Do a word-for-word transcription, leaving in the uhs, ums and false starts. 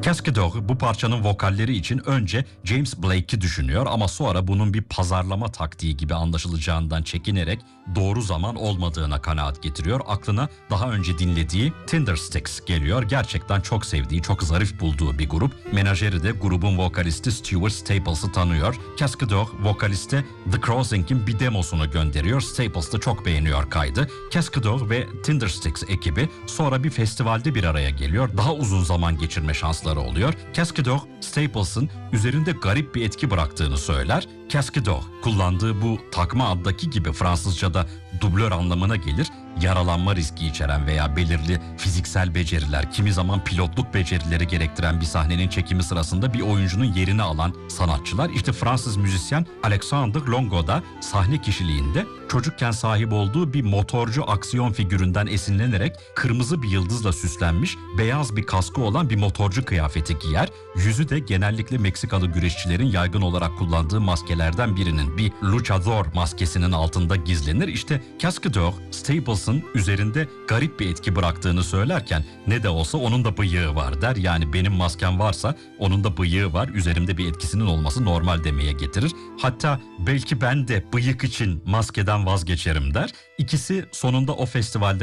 Cascadeur bu parçanın vokalleri için önce James Blake'i düşünüyor ama sonra bunun bir pazarlama taktiği gibi anlaşılacağından çekinerek doğru zaman olmadığına kanaat getiriyor. Aklına daha önce dinlediği Tindersticks geliyor. Gerçekten çok sevdiği, çok zarif bulduğu bir grup. Menajeri de grubun vokalisti Stuart Staples'ı tanıyor. Cascadeur vokaliste The Crossing'in bir demosunu gönderiyor. Staples da çok beğeniyor kaydı. Cascadeur ve Tindersticks ekibi sonra bir festivalde bir araya geliyor. Daha uzun zaman geçirme şansları oluyor. Cascadeur, Staples'ın üzerinde garip bir etki bıraktığını söyler. Cascadeur kullandığı bu takma addaki gibi Fransızca'da dublör anlamına gelir. Yaralanma riski içeren veya belirli fiziksel beceriler, kimi zaman pilotluk becerileri gerektiren bir sahnenin çekimi sırasında bir oyuncunun yerini alan sanatçılar. İşte Fransız müzisyen Alexandre Longo da sahne kişiliğinde çocukken sahip olduğu bir motorcu aksiyon figüründen esinlenerek kırmızı bir yıldızla süslenmiş, beyaz bir kaskı olan bir motorcu kıyafeti giyer. Yüzü de genellikle Meksikalı güreşçilerin yaygın olarak kullandığı maskelerden birinin, bir luchador maskesinin altında gizlenir. İşte Cascadeur, Staples'ın üzerinde garip bir etki bıraktığını söylerken ne de olsa onun da bıyığı var der. Yani benim maskem varsa onun da bıyığı var, üzerimde bir etkisinin olması normal demeye getirir. Hatta belki ben de bıyık için maskeden vazgeçerim der. İkisi sonunda o festivalde